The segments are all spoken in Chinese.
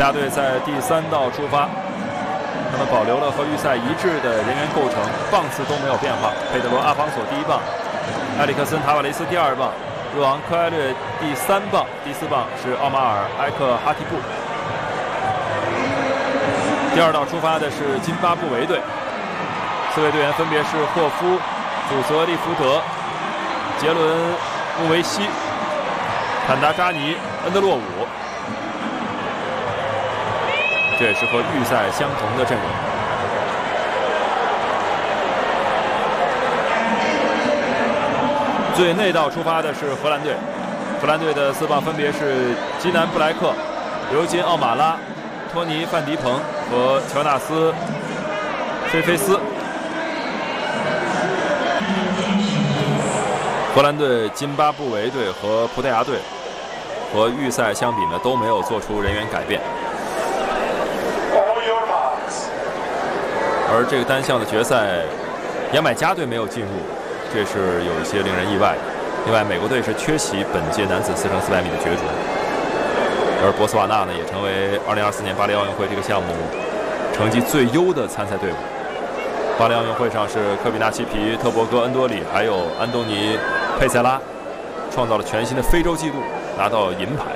特牙队在第3道出发，他们保留了和预赛一致的人员构成，棒次都没有变化。佩德罗·阿方索第1棒，埃里克森·塔瓦雷斯第2棒，若昂·科埃略第3棒，第4棒是奥马尔·埃克哈蒂布。第2道出发的是津巴布韦队，4位队员分别是霍夫、祖泽利福德、杰伦·穆维西、坎达扎尼、恩德洛伍。这也是和预赛相同的阵容。最内道出发的是荷兰队，荷兰队的4棒分别是基南·布莱克、尤金·奥马拉、托尼·范迪彭和乔纳斯·菲菲斯。荷兰队、津巴布韦队和葡萄牙队和预赛相比呢，都没有做出人员改变。而这个单项的决赛，牙买加队没有进入，这是有一些令人意外的。另外，美国队是缺席本届男子4乘400米的角逐，而博茨瓦纳呢，也成为2024年巴黎奥运会这个项目成绩最优的参赛队伍。巴黎奥运会上是科比纳奇皮、特博戈、恩多里还有安东尼·佩塞拉创造了全新的非洲纪录，拿到银牌。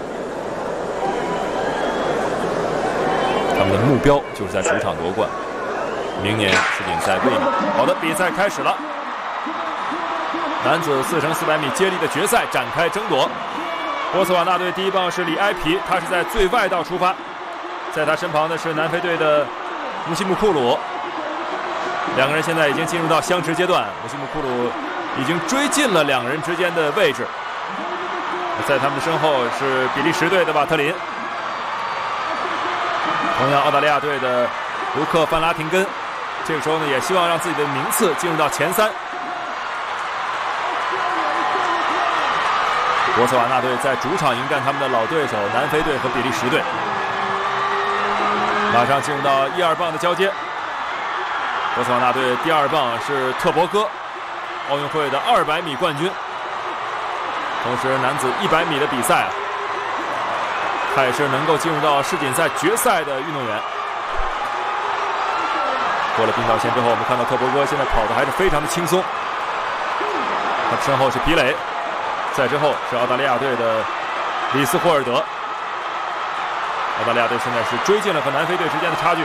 他们的目标就是在主场夺冠。明年世锦赛卫冕。好的，比赛开始了。男子4乘400米接力的决赛展开争夺。波茨瓦纳队第1棒是里埃皮，他是在最外道出发，在他身旁的是南非队的穆西姆库鲁。两个人现在已经进入到相持阶段，穆西姆库鲁已经追进了两人之间的位置。在他们的身后是比利时队的瓦特林，同样澳大利亚队的卢克·范拉廷根。这个时候呢，也希望让自己的名次进入到前3。博茨瓦纳队在主场迎战他们的老对手南非队和比利时队。马上进入到1、2棒的交接。博茨瓦纳队第2棒是特博戈，奥运会的200米冠军，同时男子100米的比赛他也是能够进入到世锦赛决赛的运动员。过了冰道线之后，我们看到特博戈现在跑的还是非常的轻松。他身后是皮雷，在之后是澳大利亚队的里斯霍尔德。澳大利亚队现在是追进了和南非队之间的差距。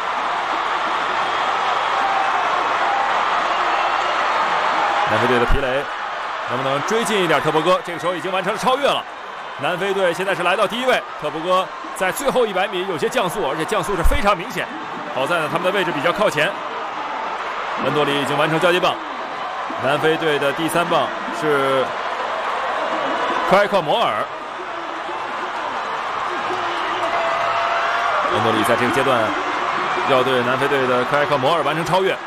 南非队的皮雷能不能追进一点特博戈？这个时候已经完成了超越了。南非队现在是来到第1位，特博戈在最后100米有些降速，而且降速是非常明显。好在呢，他们的位置比较靠前。恩多里已经完成交接棒。南非队的第3棒是克埃克摩尔。恩多里在这个阶段要对南非队的克埃克摩尔完成超越。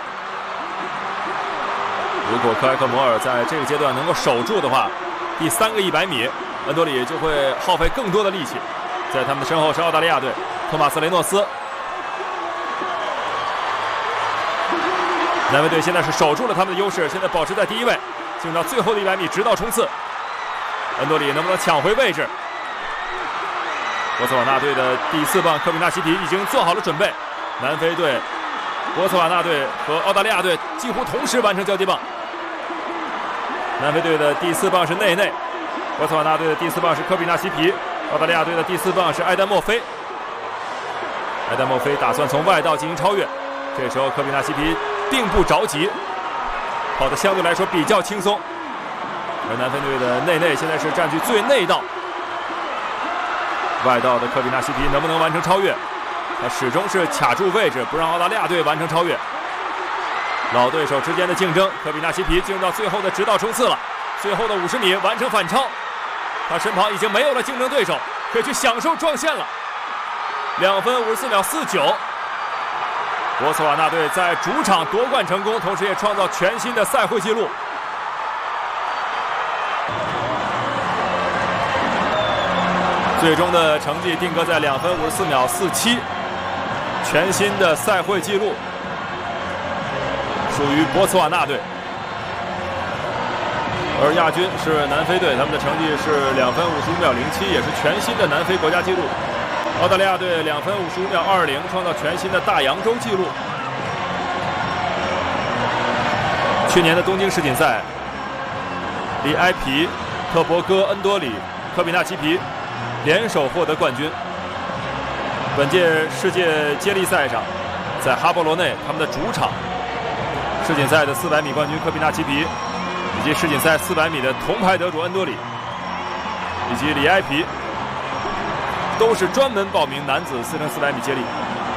如果克埃克摩尔在这个阶段能够守住的话，第3个100米，恩多里就会耗费更多的力气。在他们的身后是澳大利亚队托马斯·雷诺斯。南非队现在是守住了他们的优势，现在保持在第1位，进入到最后的100米直道冲刺。恩多里能不能抢回位置？博茨瓦纳队的第4棒科比纳奇皮已经做好了准备。南非队、博茨瓦纳队和澳大利亚队几乎同时完成交接棒。南非队的第4棒是内内，博茨瓦纳队的第4棒是科比纳奇皮，澳大利亚队的第4棒是埃丹莫菲。埃丹莫菲打算从外道进行超越，这时候科比纳奇皮并不着急，跑得相对来说比较轻松。而南非队的内内现在是占据最内道，外道的科比纳西皮能不能完成超越？他始终是卡住位置，不让澳大利亚队完成超越。老对手之间的竞争，科比纳西皮进入到最后的直道冲刺了，最后的50米完成反超，他身旁已经没有了竞争对手，可以去享受撞线了。2分54秒49。博茨瓦纳队在主场夺冠成功，同时也创造全新的赛会纪录。最终的成绩定格在2分54秒47，全新的赛会纪录属于博茨瓦纳队。而亚军是南非队，他们的成绩是2分55秒07，也是全新的南非国家纪录。 澳大利亚队2分55秒20，创造全新的大洋洲纪录。去年的东京世锦赛，里埃皮、特博戈、恩多里、科比纳奇皮联手获得冠军。本届世界接力赛上，在哈波罗内他们的主场，世锦赛的400米冠军科比纳奇皮，以及世锦赛400米的铜牌得主恩多里，以及里埃皮，都是专门报名男子4×400米接力。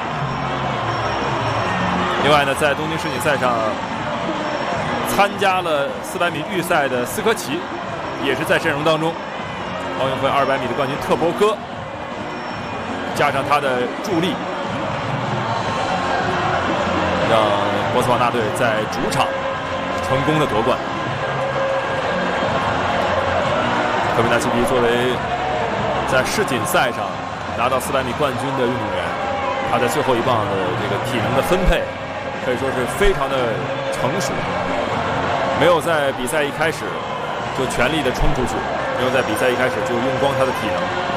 另外呢，在东京世锦赛上参加了400米预赛的斯科奇，也是在阵容当中。奥运会200米的冠军特博戈，加上他的助力，让博茨瓦纳队在主场成功的夺冠。科比纳奇皮作为在世锦赛上拿到400米冠军的运动员，他在最后一棒的这个体能的分配可以说是非常的成熟，没有在比赛一开始就全力的冲出去，没有在比赛一开始就用光他的体能，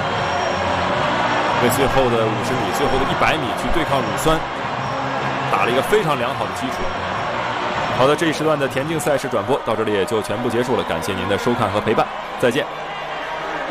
为最后的50米、最后的100米去对抗乳酸打了一个非常良好的基础。好的，这一时段的田径赛事转播到这里也就全部结束了，感谢您的收看和陪伴，再见。